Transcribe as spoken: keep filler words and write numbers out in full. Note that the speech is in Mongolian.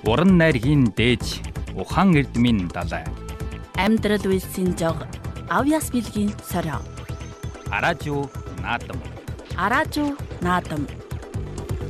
Уран найргийн дээж ухаан эрдмийн далай. Амьдрал үйлсийн жог авьяас билгийн сорио. Араажуу наадам. Араажуу наадам.